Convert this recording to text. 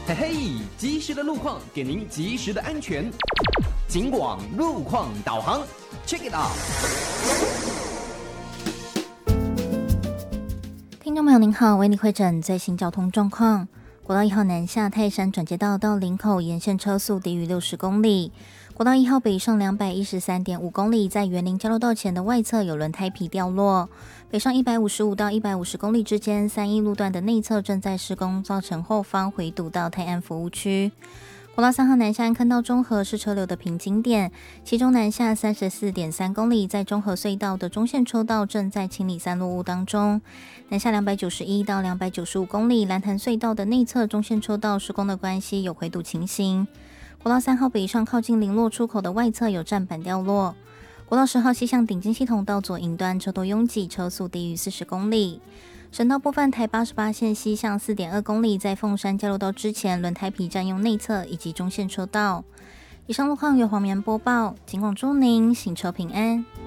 嘿嘿，及时的路况给您及时的安全。警广路况导航 ，Check it out。 听众朋友您好，为您汇诊最新交通状况。国道1号南下泰山转接道到林口沿线车速低于60公里。国道1号北上213.5公里，在园林交流道前的外侧有轮胎皮掉落。北上155到150公里之间，3义路段的内侧正在施工，造成后方回堵到泰安服务区。国道3号南下安坑到中和是车流的瓶颈点，其中南下34.3公里，在中和隧道的中线车道正在清理散落物当中。南下291到295公里，蓝潭隧道的内侧中线车道施工的关系有回堵情形。国道3号北上靠近林落出口的外侧有站板掉落。国道10号西向顶金系统道左营端车多拥挤，车速低于40公里。省道部分，台88线西向4.2公里，在凤山交流道之前，轮胎皮占用内侧以及中线车道。以上路况由黄棉播报，警广祝您行车平安。